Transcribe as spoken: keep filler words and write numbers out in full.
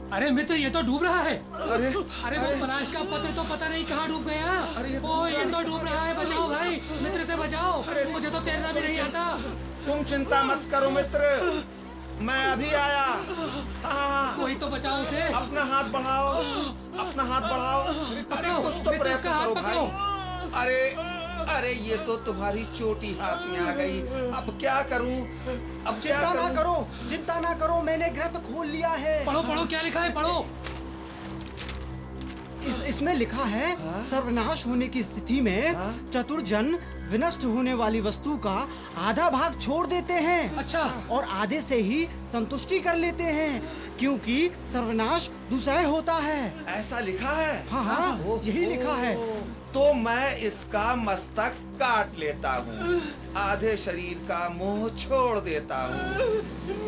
अरे मित्र, ये तो डूब रहा है। अरे अरे वो पलाश का पत्र तो पता नहीं कहाँ डूब गया। अरे ये तो ओ ये तो डूब रहा है, बचाओ भाई, मित्र से बचाओ। मुझे तो तैरना भी नहीं आता। तुम चिंता मत करो मित्र, मैं अभी आया। हाँ, कोई तो बचाओ उसे। अपना हाथ बढ़ाओ, अपना हाथ बढ़ाओ। अरे कुछ तो मित्र, प्रयत्न उसका हाथ करो पकड़ो। भाई। अरे अरे ये तो तुम्हारी चोटी हाथ में आ गई, अब क्या करूं, अब क्या चिंता ना करूं? करो, चिंता ना करो, मैंने ग्रंथ खोल लिया है। पढ़ो पढ़ो, क्या लिखा है, पढ़ो। इस इसमें लिखा है, हाँ? सर्वनाश होने की स्थिति में हाँ? चतुर जन विनष्ट होने वाली वस्तु का आधा भाग छोड़ देते हैं। अच्छा। और आधे से ही संतुष्टि कर लेते हैं, क्योंकि सर्वनाश दुसह होता है। ऐसा लिखा है? हाँ हाँ, ओह, यही लिखा है। तो मैं इसका मस्तक काट लेता हूँ, आधे शरीर का मोह छोड़ देता हूँ।